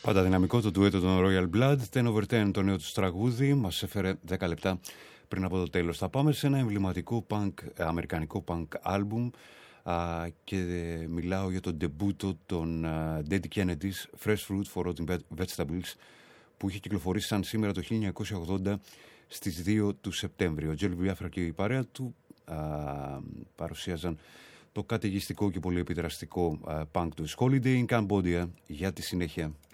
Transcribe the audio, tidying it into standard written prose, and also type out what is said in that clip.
Πάντα δυναμικό το ντουέτο των Royal Blood. 10 over 10 το νέο του τραγούδι. Μας έφερε 10 λεπτά πριν από το τέλος. Θα πάμε σε ένα εμβληματικό αμερικανικό punk album και μιλάω για τον ντεμπούτο των Dead Kennedys, Fresh Fruit for Rotting Vegetables, που είχε κυκλοφορήσει σαν σήμερα το 1980 στις 2 του Σεπτέμβρη. Ο Τζέλ Βιάφρα και η παρέα του παρουσίαζαν το καταιγιστικό και πολύ επιδραστικό punk του Holiday in Cambodia για τη συνέχεια.